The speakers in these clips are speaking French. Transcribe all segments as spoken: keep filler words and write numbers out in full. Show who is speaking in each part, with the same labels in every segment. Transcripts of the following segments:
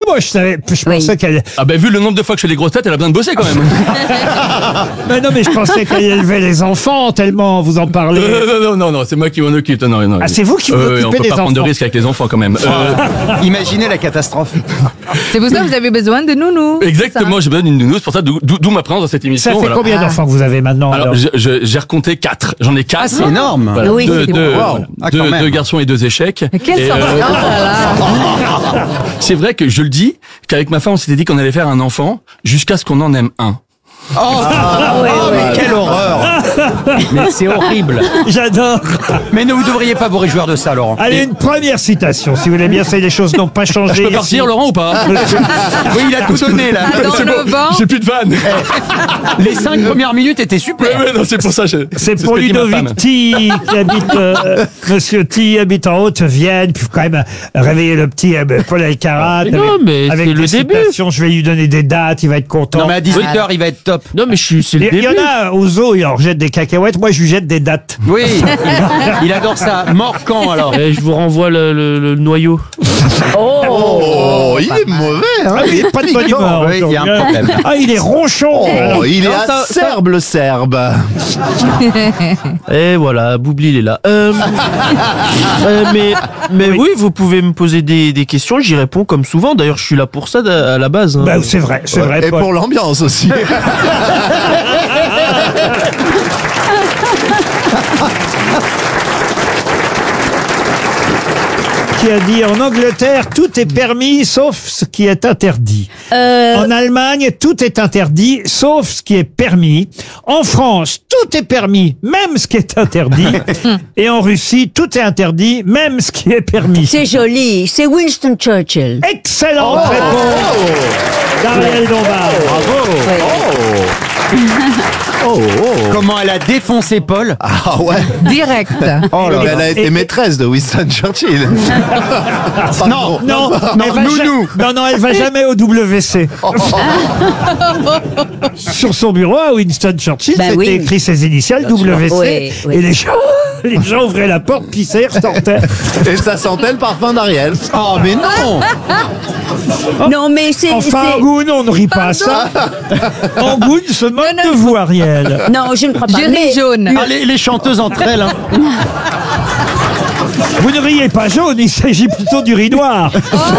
Speaker 1: moi je savais, je
Speaker 2: Oui.
Speaker 1: pensais qu'elle...
Speaker 3: Ah ben vu le nombre de fois que je fais les grosses têtes, elle a besoin de bosser quand même.
Speaker 1: Mais non, mais je pensais qu'elle élevait les enfants, tellement vous en parlez.
Speaker 3: Euh, non, non, non, non, c'est moi qui m'en occupe. Non, non,
Speaker 1: Ah, c'est vous qui vous
Speaker 3: Euh,
Speaker 1: occupez
Speaker 3: on peut
Speaker 1: des
Speaker 3: pas prendre de
Speaker 1: enfants.
Speaker 3: risques avec les enfants quand même. Euh,
Speaker 4: Imaginez la catastrophe.
Speaker 5: C'est pour ça que vous avez besoin de nounou.
Speaker 3: exactement, j'ai besoin d'une nounou, c'est pour ça d'où d'où- d'où ma présence dans cette émission.
Speaker 1: Ça fait
Speaker 3: voilà.
Speaker 1: combien d'enfants que vous avez maintenant
Speaker 3: Alors,
Speaker 1: alors
Speaker 3: je- je- j'ai recompté quatre. J'en ai quatre.
Speaker 4: Ah, c'est énorme.
Speaker 3: Voilà.
Speaker 2: Oui,
Speaker 3: deux,
Speaker 2: c'est
Speaker 3: deux,
Speaker 4: bon.
Speaker 3: voilà.
Speaker 4: Wow. Ah,
Speaker 3: Deux-
Speaker 4: quand même.
Speaker 3: deux garçons et deux échecs.
Speaker 5: Mais quelle
Speaker 3: Et,
Speaker 5: sorte
Speaker 3: euh,
Speaker 5: oh là là.
Speaker 3: c'est vrai que je le dis, qu'avec ma femme, on s'était dit qu'on allait faire un enfant jusqu'à ce qu'on en aime un.
Speaker 4: Oh, oh, mais quelle horreur. Mais c'est horrible.
Speaker 1: J'adore.
Speaker 4: Mais ne vous devriez pas vous réjouir de ça, Laurent.
Speaker 1: Allez, une première citation, si vous voulez bien, c'est les choses n'ont pas changé.
Speaker 3: Je peux
Speaker 1: ici.
Speaker 3: partir, Laurent, ou pas?
Speaker 4: Oui, il a tout donné, là.
Speaker 5: Dans
Speaker 3: C'est
Speaker 5: le
Speaker 3: bon,
Speaker 5: vent.
Speaker 3: j'ai plus de vanne.
Speaker 4: Les cinq premières minutes étaient super.
Speaker 3: Ouais, ouais, non, c'est pour ça. je-
Speaker 1: C'est
Speaker 3: ce
Speaker 1: pour
Speaker 3: que dit ma femme.
Speaker 1: Ludovic T, qui habite, euh, Monsieur T habite en Haute-Vienne, puis faut quand même euh, réveiller le petit euh, Paul Alcarat.
Speaker 6: Mais non,
Speaker 1: avec-
Speaker 6: mais
Speaker 1: avec
Speaker 6: c'est le
Speaker 1: des
Speaker 6: début.
Speaker 1: citations. Je vais lui donner des dates, il va être content.
Speaker 4: Non, mais à dix-huit heures, il va être top.
Speaker 6: Non, mais je suis, c'est
Speaker 1: Il
Speaker 6: le
Speaker 1: y, il y
Speaker 6: début.
Speaker 1: en a au zoo, il leur jette des cacahuètes, moi je lui jette des dates.
Speaker 4: Oui, il, il adore ça. Mort quand, alors?
Speaker 6: Eh, je vous renvoie le, le- le noyau.
Speaker 7: Oh, il est mauvais, hein.
Speaker 1: Ah oui, pas de bonne humeur.
Speaker 4: Oui, il y a un
Speaker 1: aujourd'hui, hein.
Speaker 4: problème.
Speaker 1: Ah, il est ronchon.
Speaker 7: Oh, il est
Speaker 4: Non, ça-
Speaker 7: acerbe, le serbe.
Speaker 6: Et voilà, Boubli, il est là. Euh, euh, mais mais oui. vous pouvez me poser des, des questions, j'y réponds comme souvent. D'ailleurs, je suis là pour ça à la base. hein.
Speaker 1: Bah, c'est vrai, c'est vrai.
Speaker 7: Et
Speaker 1: Paul.
Speaker 7: pour l'ambiance aussi.
Speaker 1: Qui a dit en Angleterre tout est permis sauf ce qui est interdit.
Speaker 2: Euh,
Speaker 1: En Allemagne tout est interdit sauf ce qui est permis. En France tout est permis même ce qui est interdit. Et en Russie tout est interdit même ce qui est permis.
Speaker 2: c'est joli, c'est Winston Churchill.
Speaker 1: Excellente réponse d'Ariel Dombal.
Speaker 7: Oh, oh.
Speaker 4: Comment elle a défoncé Paul?
Speaker 7: Ah ouais.
Speaker 5: Direct.
Speaker 4: Oh là
Speaker 7: Elle
Speaker 4: là.
Speaker 7: a été
Speaker 1: Et-
Speaker 7: maîtresse de Winston Churchill.
Speaker 4: Non,
Speaker 1: Non,
Speaker 4: non,
Speaker 1: elle va ja-
Speaker 4: nounou.
Speaker 1: non, non, elle va jamais au W C. Sur son bureau, à Winston Churchill,
Speaker 2: Bah
Speaker 1: c'était
Speaker 2: oui.
Speaker 1: écrit ses initiales, W C.
Speaker 2: Oui, oui.
Speaker 1: Et les gens, les gens ouvraient la porte, pissaient, ressortaient.
Speaker 7: Et ça sentait le parfum d'Ariel.
Speaker 4: Oh, mais non.
Speaker 2: Non, mais c'est...
Speaker 1: Enfin,
Speaker 2: c'est-
Speaker 1: Angoune, on ne rit pas à ça. Angoune se moque de vous, Ariel.
Speaker 2: Non, je ne crois pas.
Speaker 5: Jerry
Speaker 2: Mais-
Speaker 5: jaune.
Speaker 4: Ah, les, les chanteuses entre elles, hein.
Speaker 1: Vous ne riez pas jaune, il s'agit plutôt du riz noir.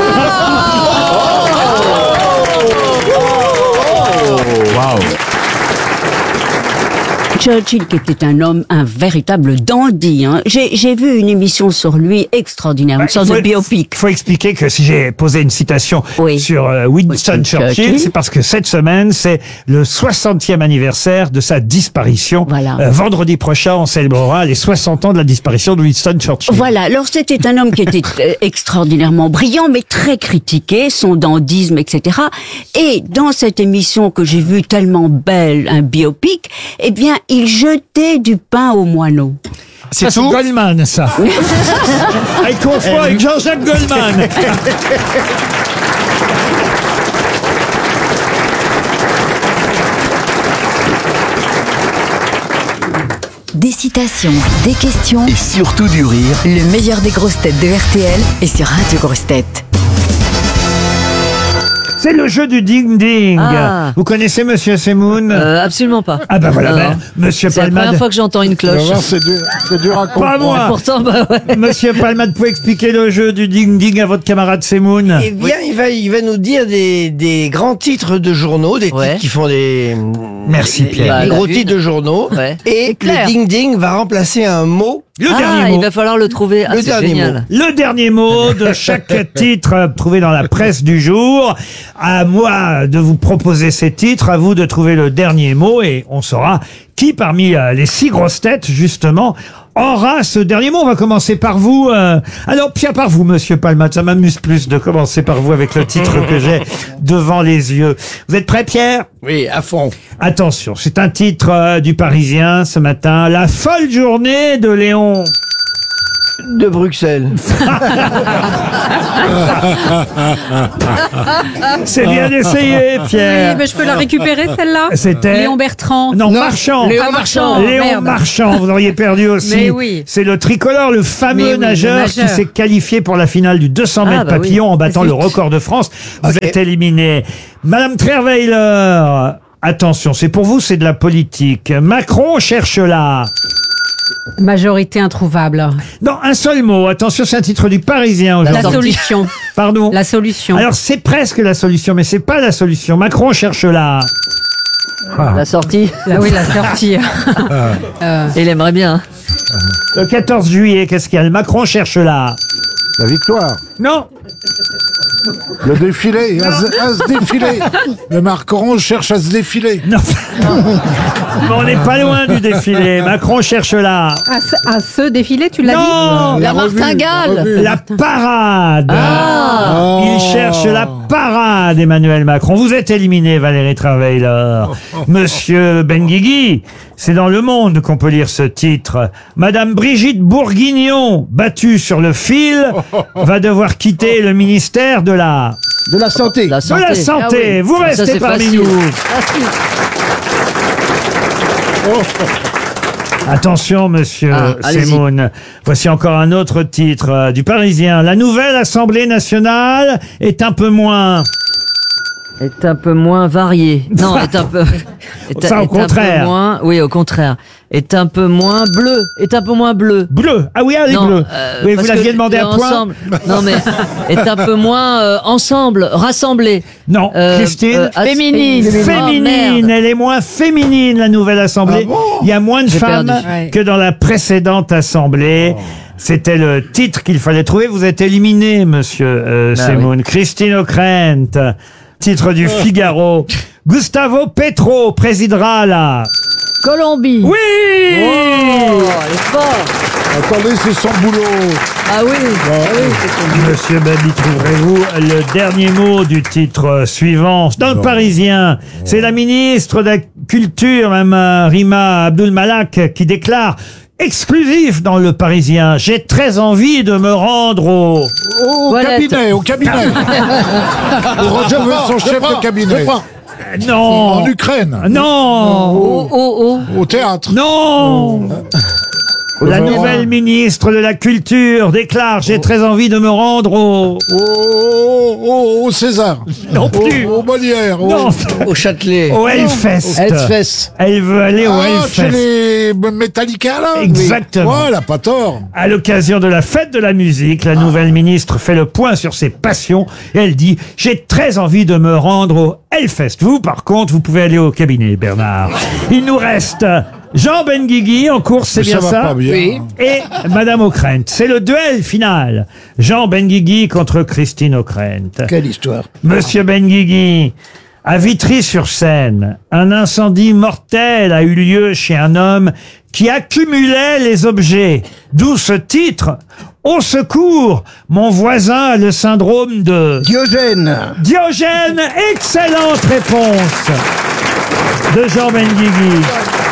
Speaker 2: Churchill, qui était un homme, un véritable dandy. Hein. J'ai, j'ai vu une émission sur lui extraordinaire, une sorte
Speaker 1: Il
Speaker 2: de
Speaker 1: faut-
Speaker 2: biopic.
Speaker 1: Il faut expliquer que si j'ai posé une citation
Speaker 2: Oui.
Speaker 1: sur euh, Winston
Speaker 2: Winston
Speaker 1: Churchill,
Speaker 2: Churchill.
Speaker 1: c'est parce que cette semaine, c'est le soixantième anniversaire de sa disparition.
Speaker 2: Voilà.
Speaker 1: Euh, vendredi prochain, on célébrera les soixante ans de la disparition de Winston Churchill.
Speaker 2: Voilà, alors c'était un homme qui était euh, extraordinairement brillant, mais très critiqué, son dandysme, et cetera. Et dans cette émission que j'ai vue tellement belle, un biopic, eh bien, il jetait du pain aux moineaux.
Speaker 1: C'est tout Goldman, ça. Elle confond avec Jean-Jacques Goldman.
Speaker 8: Des citations, des questions,
Speaker 9: Et surtout du rire.
Speaker 8: le meilleur des grosses têtes de R T L et sur Radio Grosses Têtes.
Speaker 1: C'est le jeu du ding-ding.
Speaker 10: Ah.
Speaker 1: Vous connaissez Monsieur Semoun
Speaker 10: Euh, absolument pas.
Speaker 1: Ah bah voilà,
Speaker 10: Non,
Speaker 1: ben,
Speaker 10: non.
Speaker 1: Monsieur
Speaker 10: C'est la
Speaker 1: Palmade.
Speaker 10: première fois que j'entends une cloche.
Speaker 7: C'est dur, c'est dur à
Speaker 1: Pas moi.
Speaker 10: Pourtant, bah ouais.
Speaker 1: Monsieur Palmade, pouvez expliquer le jeu du ding-ding à votre camarade Semoun?
Speaker 11: Eh bien, il va, il va nous dire des, des grands titres de journaux, des
Speaker 10: Ouais.
Speaker 11: titres qui font des,
Speaker 1: Merci,
Speaker 11: des-
Speaker 1: Pierre.
Speaker 11: des
Speaker 10: Bah,
Speaker 11: gros
Speaker 10: la
Speaker 11: titres
Speaker 10: une.
Speaker 11: de journaux.
Speaker 10: Ouais.
Speaker 11: Et
Speaker 5: C'est clair.
Speaker 11: le ding-ding va remplacer un mot.
Speaker 1: Le
Speaker 10: Ah,
Speaker 1: dernier
Speaker 10: il
Speaker 1: mot.
Speaker 10: va falloir le trouver. Ah,
Speaker 11: Le
Speaker 10: c'est
Speaker 11: dernier
Speaker 10: génial.
Speaker 1: Le dernier mot de chaque titre euh, trouvé dans la presse du jour. À moi de vous proposer ces titres, à vous de trouver le dernier mot et on saura qui parmi euh, les six grosses têtes, justement, aura ce dernier mot. On va commencer par vous. euh, Alors, Pierre, par vous, Monsieur Palmade. Ça m'amuse plus de commencer par vous avec le titre que j'ai devant les yeux. Vous êtes prêt, Pierre?
Speaker 11: Oui, à fond.
Speaker 1: Attention, c'est un titre euh, du Parisien ce matin. La folle journée de Léon.
Speaker 11: De Bruxelles.
Speaker 1: C'est bien essayé,
Speaker 5: Oui,
Speaker 1: Pierre.
Speaker 5: mais je peux la récupérer celle-là.
Speaker 1: C'était
Speaker 5: Léon Bertrand.
Speaker 1: Non, Marchand.
Speaker 5: Léon Ah, Marchand.
Speaker 1: Léon
Speaker 5: Merde.
Speaker 1: Marchand, vous auriez perdu aussi.
Speaker 5: Mais oui.
Speaker 1: C'est le tricolore, le fameux
Speaker 5: Mais oui, le
Speaker 1: nageur, qui
Speaker 5: nageur.
Speaker 1: s'est qualifié pour la finale du deux cents
Speaker 10: Ah,
Speaker 1: mètres
Speaker 10: bah oui.
Speaker 1: papillon en battant
Speaker 5: Zut.
Speaker 1: le record de France. Vous êtes éliminé. Madame Trierweiler, attention, c'est pour vous, c'est de la politique. Macron cherche là.
Speaker 5: Majorité introuvable.
Speaker 1: Non, un seul mot. Attention, c'est un titre du Parisien
Speaker 5: La
Speaker 1: aujourd'hui.
Speaker 5: solution.
Speaker 1: Pardon.
Speaker 5: La solution.
Speaker 1: Alors c'est presque la solution, mais c'est pas la solution. Macron cherche là.
Speaker 10: La sortie.
Speaker 5: Ah oui, la sortie. Euh,
Speaker 10: Il aimerait bien.
Speaker 1: Le quatorze juillet, qu'est-ce qu'il y a? Le Macron cherche là.
Speaker 9: La victoire.
Speaker 1: Non.
Speaker 9: Le défilé. À se, à se défiler. Le Macron cherche à se défiler.
Speaker 1: Non. Mais on n'est pas loin du défilé. Macron cherche là.
Speaker 5: à, ce, à ce défilé, tu l'as
Speaker 1: Non.
Speaker 10: La
Speaker 9: revue,
Speaker 10: martingale.
Speaker 9: la revue.
Speaker 1: La parade.
Speaker 10: Ah.
Speaker 1: Il cherche la parade, Emmanuel Macron. Vous êtes éliminé, Valérie Trierweiler. Monsieur Benguigui, c'est dans Le Monde qu'on peut lire ce titre. Madame Brigitte Bourguignon, battue sur le fil, va devoir quitter le ministère de la...
Speaker 11: De la santé.
Speaker 10: La
Speaker 1: De
Speaker 10: santé.
Speaker 1: la santé.
Speaker 10: Ah oui.
Speaker 1: Vous
Speaker 10: Ça,
Speaker 1: restez
Speaker 10: c'est
Speaker 1: parmi
Speaker 10: facile.
Speaker 1: nous.
Speaker 10: Facile.
Speaker 1: Attention, monsieur
Speaker 10: Ah, allez-y.
Speaker 1: Semoun. Voici encore un autre titre euh, du Parisien. La nouvelle Assemblée nationale est un peu moins...
Speaker 10: Est un peu moins varié. Non, est un peu. Est,
Speaker 1: Ça, au
Speaker 10: est
Speaker 1: contraire.
Speaker 10: Un peu moins, oui, au contraire. Est un peu moins bleu. Est un peu moins bleu.
Speaker 1: Bleu. Ah oui, allez,
Speaker 10: Non,
Speaker 1: bleu.
Speaker 10: euh,
Speaker 1: Oui, vous
Speaker 10: parce
Speaker 1: l'aviez
Speaker 10: que
Speaker 1: demandé
Speaker 10: le
Speaker 1: à point.
Speaker 10: ensemble- Non, mais est un peu moins euh, ensemble, rassemblé.
Speaker 1: Non,
Speaker 10: Euh,
Speaker 1: Christine.
Speaker 10: euh, as-
Speaker 5: Féminine.
Speaker 10: Oh,
Speaker 1: Féminine,
Speaker 10: merde.
Speaker 1: elle est moins féminine, la nouvelle Assemblée.
Speaker 9: Ah bon
Speaker 1: Il y a moins de
Speaker 10: J'ai
Speaker 1: femmes
Speaker 10: perdu.
Speaker 5: Ouais.
Speaker 1: que dans la précédente Assemblée. C'était le titre qu'il fallait trouver. Vous êtes éliminé, monsieur euh,
Speaker 10: Ah
Speaker 1: Semoun. Christine O'Krent, titre du Figaro. Gustavo Petro présidera la...
Speaker 10: Colombie.
Speaker 1: Oui
Speaker 10: Oh, elle est forte.
Speaker 9: Attendez, c'est son boulot.
Speaker 10: Ah oui. Ah oui, c'est
Speaker 1: Monsieur Babi, trouverez-vous le dernier mot du titre euh, suivant dans le Parisien? C'est la ministre de la Culture, Mme euh, Rima Abdul-Malak, qui déclare exclusif dans le Parisien: j'ai très envie de me rendre au...
Speaker 9: Au
Speaker 10: Toilette.
Speaker 9: cabinet, au cabinet. Pour retrouver son chef de cabinet.
Speaker 1: Non.
Speaker 9: En Ukraine.
Speaker 1: Non.
Speaker 10: Oh, oh, oh.
Speaker 9: Au théâtre.
Speaker 1: Non. La
Speaker 9: Au-
Speaker 1: nouvelle ministre de la Culture déclare: j'ai très envie de me rendre au...
Speaker 9: Au, au, au César.
Speaker 1: Non plus.
Speaker 9: Au, au Molière. Au,
Speaker 1: Non.
Speaker 11: Au Châtelet.
Speaker 1: Au Hellfest.
Speaker 11: Hellfest.
Speaker 1: Elle veut aller au
Speaker 9: Ah, chez
Speaker 1: Hellfest.
Speaker 9: les Metallica, là.
Speaker 1: Exactement.
Speaker 9: Ouais, elle a pas tort.
Speaker 1: À l'occasion de la fête de la musique, la nouvelle ministre fait le point sur ses passions et elle dit: j'ai très envie de me rendre au Hellfest. Vous, par contre, vous pouvez aller au cabinet, Bernard. Il nous reste Jean Benguigui en course, c'est
Speaker 9: Ça
Speaker 1: bien
Speaker 9: va
Speaker 1: ça?
Speaker 9: pas bien.
Speaker 11: Oui.
Speaker 1: Et Madame O'Krent. C'est le duel final. Jean Benguigui contre Christine O'Krent.
Speaker 11: Quelle histoire.
Speaker 1: Monsieur Benguigui, à Vitry-sur-Seine, un incendie mortel a eu lieu chez un homme qui accumulait les objets. D'où ce titre: au secours, mon voisin a le syndrome de...
Speaker 11: Diogène.
Speaker 1: Diogène. Excellente réponse de Jean Benguigui.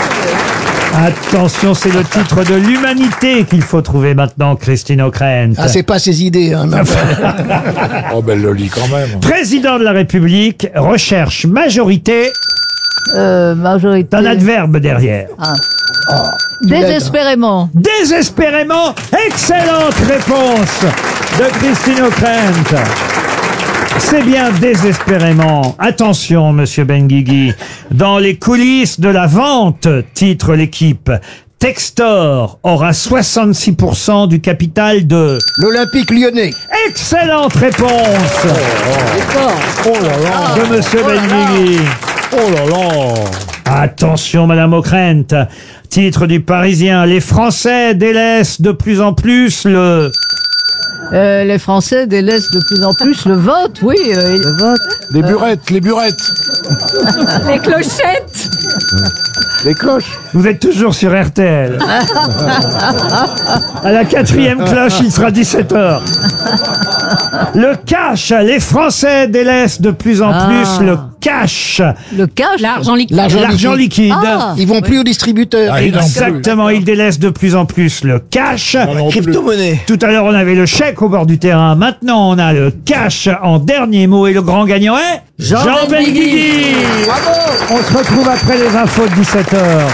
Speaker 1: Attention, c'est le titre de l'humanité qu'il faut trouver maintenant, Christine O'Krent.
Speaker 11: Ah, c'est pas ses idées, hein. mais enfin.
Speaker 9: Oh, ben, elle le lit quand même.
Speaker 1: Président de la République recherche majorité
Speaker 10: Euh, majorité.
Speaker 1: d'un adverbe derrière.
Speaker 10: Désespérément.
Speaker 1: Désespérément. Excellente réponse de Christine O'Krent. C'est bien désespérément. Attention, monsieur Benguigui. Dans les coulisses de la vente, titre l'équipe, Textor aura soixante-six pour cent du capital de...
Speaker 11: L'Olympique lyonnais.
Speaker 1: Excellente réponse
Speaker 9: Oh là là.
Speaker 1: de monsieur Benguigui.
Speaker 9: Oh là là.
Speaker 1: Attention, Madame O'Krent. Titre du Parisien: les Français délaissent de plus en plus le...
Speaker 10: Euh, les Français délaissent de plus en plus le vote, oui. euh, le vote.
Speaker 9: Les burettes, les burettes.
Speaker 5: Les clochettes.
Speaker 9: Les cloches.
Speaker 1: Vous êtes toujours sur R T L. À la quatrième cloche, il sera dix-sept heures. Le cash, les Français délaissent de plus en
Speaker 10: Ah.
Speaker 1: plus le cash.
Speaker 10: Le cash.
Speaker 5: L'argent liquide.
Speaker 9: L'argent
Speaker 1: L'argent liquide.
Speaker 10: Ah.
Speaker 7: Ils vont plus au distributeur.
Speaker 9: Ah, ils n'en
Speaker 1: Exactement, il délaisse de plus en plus le cash.
Speaker 9: plus.
Speaker 11: Crypto-monnaie.
Speaker 1: Tout à l'heure, on avait le chèque au bord du terrain. Maintenant, on a le cash en dernier mot. Et le grand gagnant est
Speaker 10: Jean
Speaker 1: Benguigui. On se retrouve après les infos de dix-sept heures.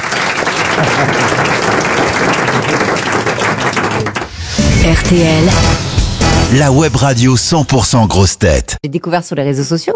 Speaker 8: R T L,
Speaker 12: la web radio cent pour cent grosse tête.
Speaker 13: J'ai découvert sur les réseaux sociaux.